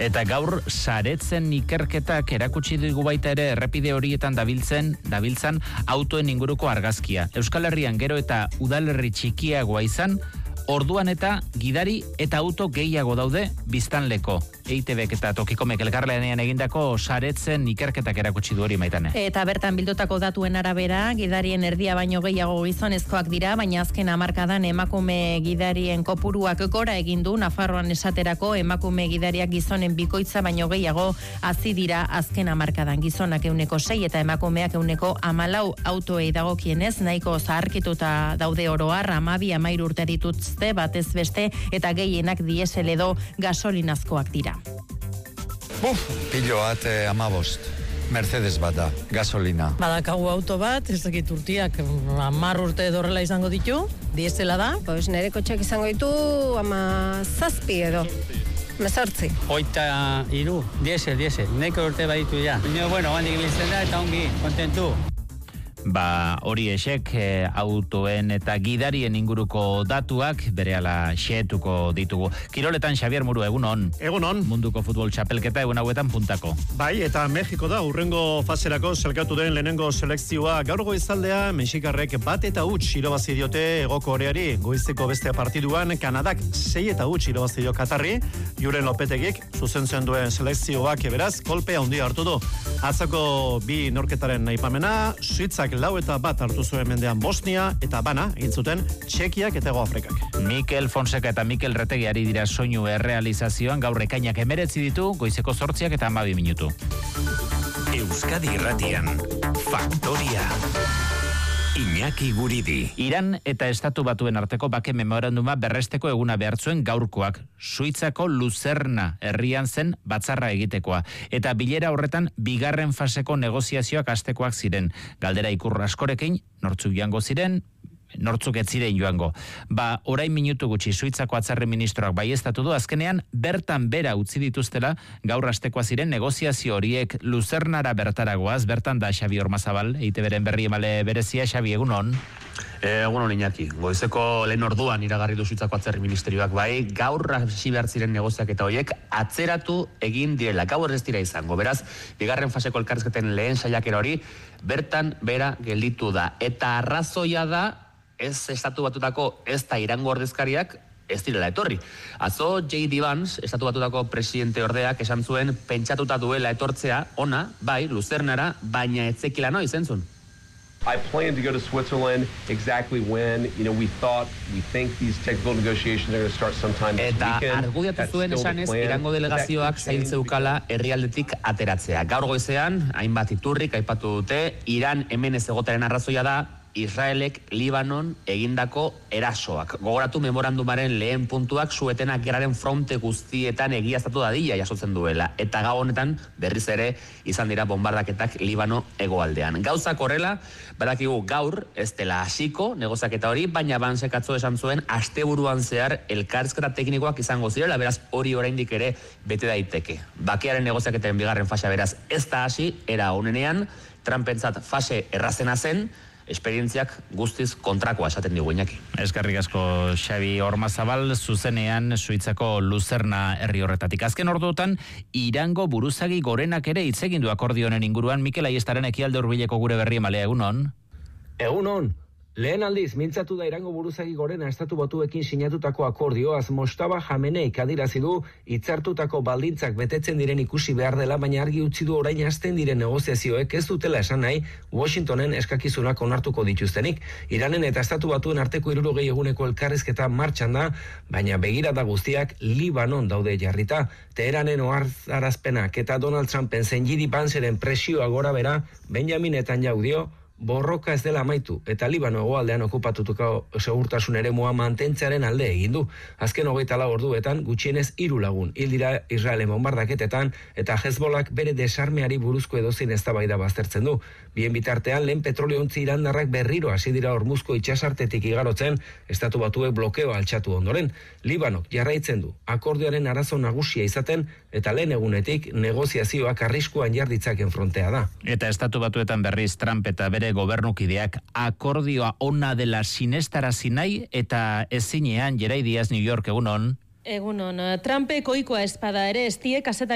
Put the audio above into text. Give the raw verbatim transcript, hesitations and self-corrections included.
Eta gaur saretzen ikerketak erakutsi digu baita ere errepide horietan dabiltzen, dabiltzan autoen inguruko argazkia. Euskal Herrian gero eta udalerri txikiagoa izan, orduan eta gidari eta auto gehiago daude biztanleko. E I Te Bek eta Tokikomek elkarlanean egindako saretzen ikerketak erakutsi du hori, Maitane. Eta bertan bildutako datuen arabera, gidarien erdia baino gehiago gizonezkoak dira, baina azken hamarkadan emakume gidarien kopuruak gora egin du. Nafarroan esaterako emakume gidariak gizonen bikoitza baino gehiago hazi dira azken hamarkadan. Gizonak euneko sei eta emakumeak euneko hamalau autoei dagokienez, nahiko zaharkituta daude oro har, hamabi hamairu urte dituzte batez beste, eta gehienak diesel edo gasolinazkoak dira. Buf, pilo bat eh, amabost. Mercedes bat da, gasolina. Badakagu auto bat, ez dakit urtiak, hamar urte dorrela izango ditu, diesela da. Pues nire kotxeak izango ditu, ama zazpi edo. Mezortzi. Oita iru, diesel, diesel. Neko urte baditu ja. Nio, bueno, handik biltzen da eta ongi, kontentu. Ba, hori esek e, autoen eta gidarien inguruko datuak berehala xehetuko ditugu. Kiroletan Xabier Muru, egunon. Egunon. Munduko futbol txapelketa egun hauetan puntako. Bai, eta Mexiko da urrengo faserako selkatu den lehenengo selekzioa. Gaur goizaldea mexikarrek bat eta huts irabazi diote Hego Koreari. Goizeko beste partiduan Kanadak sei eta huts irabazi dio Katarri. Juren Lopetegik zuzentzen duen selekzioak beraz kolpe handia hartu du. Atzako bi norketaren aipamena, Suitzak lau eta bat hartu zuen mendean Bosnia eta bana egin zuten Txekiak eta Hego Afrikak. Mikel Fonseca eta Mikel Retegi ari dira soinu errealizazioan, gaur ekainak emeretzi ditu, goizeko zortziak eta hamabi minutu. Euskadi Irratian, Faktoria. Iñaki Guridi. Iran eta Estatu Batuen arteko bake memoranduma berresteko eguna behartzuen gaurkoak. Suitzako Luzerna herrian zen batzarra egitekoa. Eta bilera horretan bigarren faseko negoziazioak hastekoak ziren. Galdera ikur askorekin, nortzuk joango ziren, nortzuk ez ziren joango. Ba, orain minutu gutxi Suitzako atzarri ministroak baieztatu du, azkenean bertan bera utzi dituztela gaur hastekoa ziren negoziazio horiek. Luzernara bertaragoaz, bertan da Xabi Ormazabal, E I Te Beren berri emale berezia. Xabi, egunon. Egunon Iñaki, goizeko lehen orduan iragarri du Suitzako atzerri ministerioak bai, gaur hasi behar ziren negoziak eta horiek atzeratu egin direla, gaur ez dira izango, beraz, bigarren faseko elkarrizketen lehen saiakera hori, bertan bera gelditu da, eta arrazoia da, ez Estatu Batutako ez da Irango ordezkariak ez direla etorri. Atzo J D Vance, Estatu Batutako presidente ordeak esan zuen pentsatuta duela etortzea ona, bai, Luzernara, baina etzekila noiz entzun. I plan to go to Switzerland exactly when, you know, we thought, we think these technical negotiations are going to start sometime this weekend. Eta argudiatu zuen esanez, Irango delegazioak zailtzeukala herrialdetik ateratzea. Gaur goizean, hainbat iturrik aipatu dute, Iran hemen ez egotaren arrazoia da, Israelek Libanon egindako erasoak. Gogoratu memorandumaren lehen puntuak suetenak gerraren fronte guztietan egiaztatu dadila jasotzen duela. Eta gau honetan berriz ere izan dira bombardaketak Libano hegoaldean. Gauzak horrela, badakigu gaur ez dela hasiko negoziaketa hori, baina Bansek atzo esan zuen asteburuan zehar elkarrizketa teknikoak izango zirela, beraz hori oraindik ere bete daiteke. Bakearen negoziaketaren bigarren fasea beraz ez da hasi, era honenean, Trumpentzat fase errazena zen, esperientziak guztiz kontrakoa esaten digu Iñaki. Eskerrik asko Xabi Ormazabal, zuzenean Suitzako Luzerna herri horretatik. Azken orduotan, Irango buruzagi gorenak ere hitz egin du akordionen inguruan. Mikel Aiestaren Ekialde Hurbileko gure berri emalea, egunon. Egunon. Lehen aldiz, mintzatu da Irango buruzagi gorena Estatu Batuekin sinatutako akordioaz. Mostaba Jameneik adirazi du hitzartutako baldintzak betetzen diren ikusi behar dela, baina argi utzi du orain hasten diren negoziazioek ez dutela esan nahi Washingtonen eskakizunak onartuko dituztenik. Iranen eta Estatu Batuen arteko hirurogei eguneko elkarrizketa martxan da, baina begirada guztiak Libanon daude jarrita. Teheranen ohartarazpenak eta Donald Trumpen zein J D Vanceren presioa gora bera, Benjamin Netanyahu dio borroka ez dela amaitu, eta Libano hegoaldean okupatutuko segurtasun eremua mantentzearen alde egin du. Azken hogeita lau orduetan gutxienez hiru lagun hil dira Israelen bombardaketetan, eta Hezbolak bere desarmeari buruzko edozein eztabaida baztertzen du. Bien bitartean lehen petrolio-ontzi irandarrak berriro hasi dira Hormuzko itsasartetik igarotzen, Estatu Batuek blokeoa altxatu ondoren. Libanok jarraitzen du akordioaren arazo nagusia izaten, eta lehen egunetik negoziazioak arriskuan jarditzaken frontea da. Eta Estatu Batuetan berriz Trump eta bere gobernukideak akordioa ona dela sinestarazi nahi eta ezinean. Jerai Diaz, New York, egunon. Egunon, Trumpek ohikoa espada ere estie kazetari